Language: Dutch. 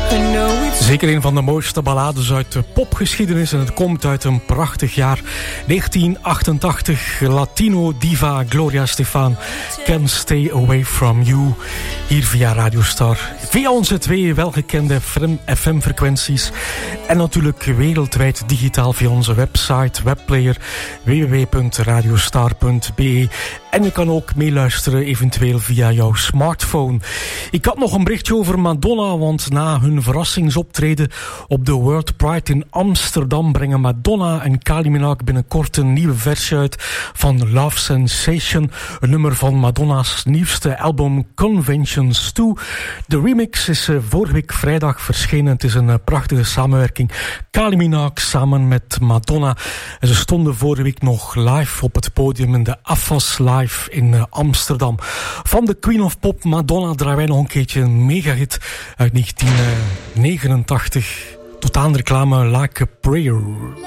Zeker een van de mooiste ballades uit de popgeschiedenis. En het komt uit een prachtig jaar. 1988. Latino diva Gloria Estefan. Can't Stay Away From You. Hier via Radio Star. Via onze twee welgekende FM-frequenties. En natuurlijk wereldwijd digitaal via onze website, webplayer www.radiostar.be. En je kan ook meeluisteren eventueel via jouw smartphone. Ik had nog een berichtje over Madonna, want na hun verrassingsoptreden op de World Pride in Amsterdam brengen Madonna en Kylie Minogue binnenkort een nieuwe versie uit van Love Sensation, een nummer van Madonna's nieuwste album Conventions 2. De remix is vorige week vrijdag verschenen. Het is een prachtige samenwerking. Kylie Minogue samen met Madonna. En ze stonden vorige week nog live op het podium in de AFAS Live in Amsterdam. Van de Queen of Pop, Madonna, draaien wij nog een keertje een megahit uit 1989. Tot aan de reclame Like a Prayer.